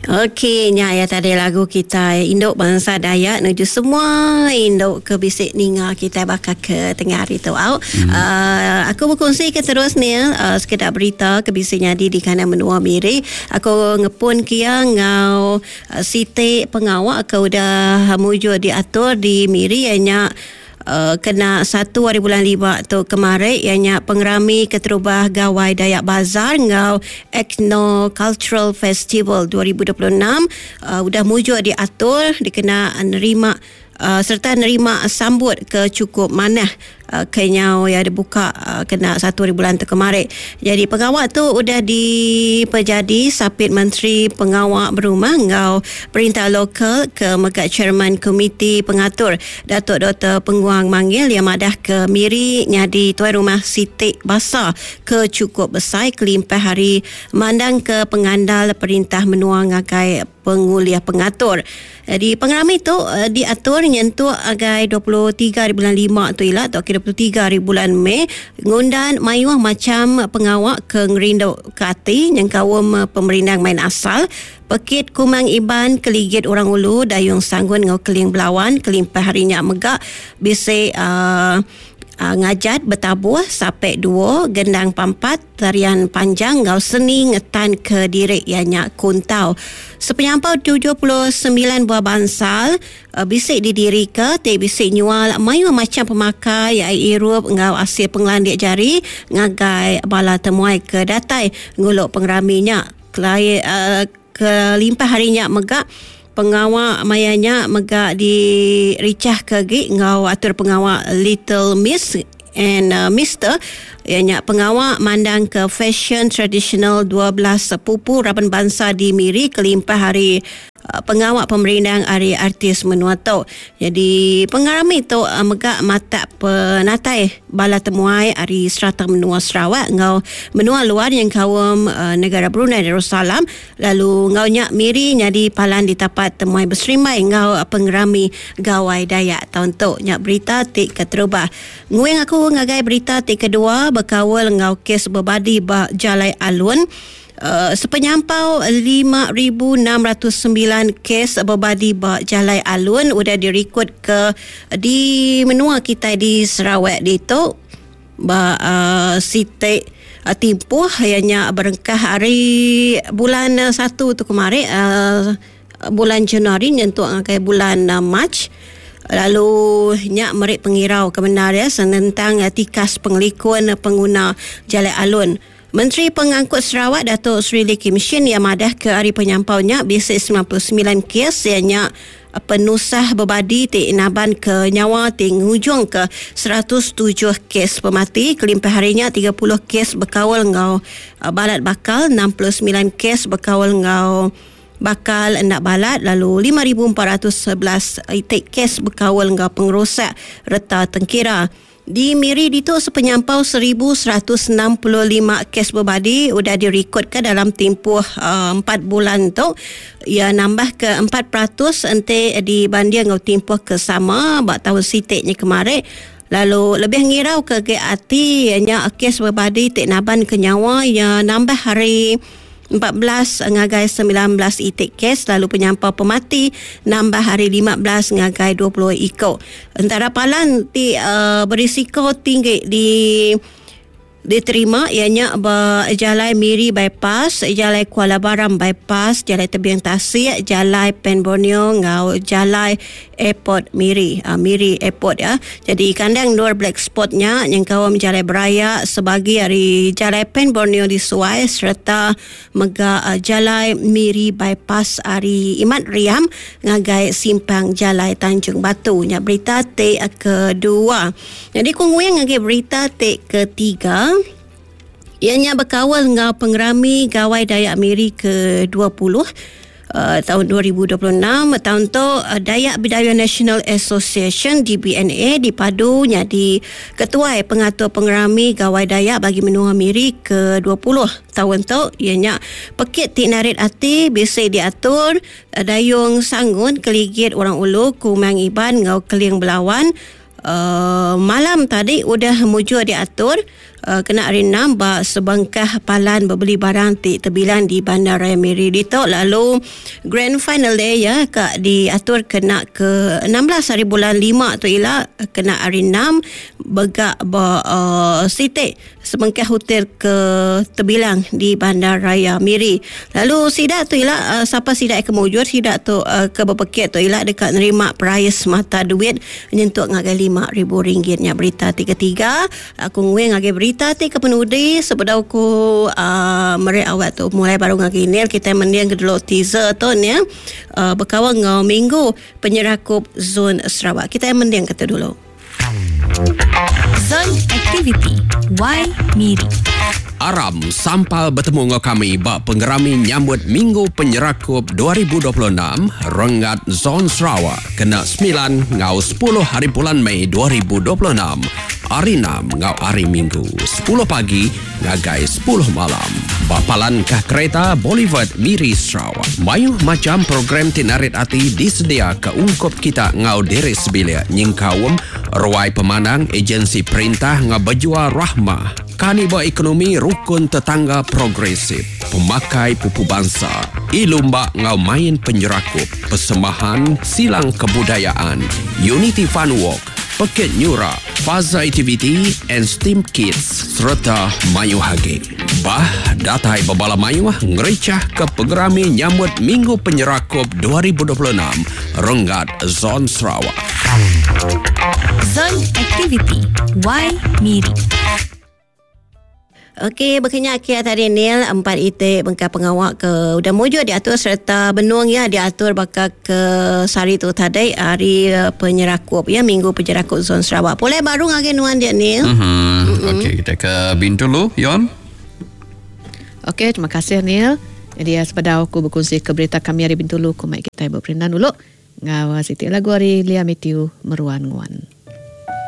Okey, ya tadi lagu kita induk bangsa Dayak menuju semua induk ke bisik ninga kita bakal ke tengah hari tu. Aku berkongsi ke terus ni sekedar berita ke bisik nyadi di kanan menua Miri. Aku ngepun kia ngau Siti pengawak ke udah mujur diatur di Miri ianya kena 1 hari bulan 5 tu kemarin ianya pengerami keterubah gawai Dayak Bazar ngau Ethno Cultural Festival 2026 udah mujur diatur dikena nerima serta nerima sambut ke cukup manah kenyau yang dibuka kena 1 hari bulan tu kemarin. Jadi pengawak tu udah dipejadi sapit Menteri Pengawak Berumah ngau Perintah Lokal ke Megat Chairman Komiti Pengatur Datuk Dr. Pengguang Manggil yang madah ke Miri nyadi tuan rumah Siti Basar ke cukup besar kelimpah hari mandang ke pengandal Perintah Menua ngagai penguliah pengatur. Jadi pengerami tu diatur nyentuh agai 23 hari bulan 5 tu ilah atau 23 hari bulan Mei ngundan mayuah macam pengawak ke ngerindu kati yang kawam pemerintah main asal Pekit Kumang Iban keligit orang ulu dayung sanggun ngau keling belawan kelimpah harinya megak bisik ngajat bertabuh sampai 2 gendang pampat tarian panjang ngau seni ngetan ke diri ianya kuntau sepenyampau 79 buah bansal bisik didiri ke bisik nyual mayu macam pemakai irup ngau hasil pengelandik jari ngagai bala temuai ke datai nguluk pengeraminya kelimpah harinya megak pengawak mayanya megak di ricah kegi ngau atur pengawak Little Miss and Mr. ianya pengawak mandang ke fashion traditional 12 sepupu Raban Bangsa di Miri kelimpah hari pengawak pemerintah hari artis menua tu. Jadi pengarami tu megak mata penatai bala temuai hari serata menua Sarawak ngau menua luar yang kawam negara Brunei Darussalam lalu ngau nyak Miri nyadi palan ditapat temuai berserimai ngau pengerami gawai Dayak tahun tu. Nyak berita tik keterubah nguing aku ngagai berita tik kedua berkawal ngau kes berbadi Jalai Alun. Sepenyampau 5,609 kes berbadi Jalai Alun udah direkod ke di menua kita di Sarawak di tu Siti timpuh ianya berengkah hari bulan 1 tu kemarin bulan Januari nyentuh ke bulan Mac. Lalu nyak merik pengirau kebenaran tentang tikas pengelikun pengguna Jalai Alun. Menteri Pengangkut Sarawak Datuk Sri Lee Kim Shin yang madah ke hari penyampaunya bisik 99 kes ianya penusah berbadi tik naban ke nyawa tik ngujung ke 107 kes pemati kelimpah harinya 30 kes berkawal ngau balat bakal 69 kes berkawal ngau bakal nak balat lalu 5,411 itik kes berkawal ngau pengerosak reta tengkira. Di Miri itu sepenyampau 1,165 kes berbadi sudah direkodkan dalam tempoh 4 bulan tu. Ia nambah ke 4% ente dibanding dengan tempoh ke sama bak tahun sitiknya kemarin. Lalu lebih ngirau ke GAT ianya kes berbadi tik naban ke nyawa ia nambah hari 14 ngagai 19 itik kes lalu penyampau pemati nambah hari 15 ngagai 20 ikut. Antara palan berisiko tinggi diterima ianya Jalai Miri bypass, Jalai Kuala Baram bypass, Jalai Tebing Tasik, Jalai Pen Borneo ngau Jalai Airport Miri Airport ya. Jadi kandang Nur Black Spotnya yang kawam Jalai Beraya sebagai hari Jalai Pen Borneo di Suai serta mega Jalai Miri bypass hari Imat Riam ngagai simpang Jalai Tanjung Batu. Nya berita T kedua. Jadi kongweng ngagai berita T ketiga. Ianya berkawal ngau pengerami gawai Dayak Miri ke-20 tahun 2026. Tahun tu Dayak Bidayuh National Association DBNA dipadu nyadi ketua pengatur pengerami gawai Dayak bagi menua Miri ke-20 tahun tu ianya pekit tik narit ati bisa diatur dayung sanggun keligit orang ulu Kumang Iban ngau keling belawan. Malam tadi udah mujur diatur kena hari 6 sebangkah palan berbeli barang terbilang di Bandaraya Miri Ditok. Lalu grand final day ya kak diatur kena ke 16 hari bulan 5 tu ialah kena hari 6 begak sitik sebangkah hotel ke terbilang di Bandaraya Miri. Lalu sidak tu ialah siapa sidak kemujur sidak tu ke berpekit tu ialah dekat nerima prize mata duit menyentuh ngagai RM5,000 nya berita 33 aku nguing ngagai berita ti ke penudi sebab aku mereka awak tu mulai baru ngagai nil kita mendiang ke dulu teaser tu ni berkawan ngau minggu penyerakup zon Sarawak kita mendiang kata dulu Zone Activity Why Miri. Aram sampal bertemu dengan kami bak penggerami nyambut Minggu Penyerakup 2026 Rengat Zon Sarawak kena 9 ngau 10 hari bulan Mei 2026 hari 6 ngau hari Minggu 10 pagi ngagai 10 malam bapalan kah kereta Boulevard Miri Sarawak. Mayuh macam program tinarit ati disedia ke ungkup kita ngau diri sebilia nyingkawum ruai pemanang agensi perintah ngau berjual rahmah Kaniba ekonomi rukun tetangga progresif, pemakai pupu bangsa, ilumba ngau main penyerakup, persembahan silang kebudayaan, Unity Fun Walk, Peket Nyura, Faza Activity and Steam Kids serta Mayu Hage. Datai babala Mayu ngericah ke pengerami nyambut Minggu Penyerakup 2026 Rengat Zon Sarawak. Zone Activity Why Miri. Okey, berkenyak kia tadi Nil 4 itik bengkak pengawak ke udah mujur diatur serta benung ya diatur bakal ke sari tu tadi hari penyerakup ya Minggu Penyerakup Zon Sarawak. Boleh baru ngage nuan dia Nil. Okey, kita ke Bintulu Yon. Okey, terima kasih Nil. Jadi sepada aku berkongsi ke berita kami hari Bintulu ku mai kita berperindan dulu. Ngawas itu lagu hari Lia Matthew Meruan Nguan.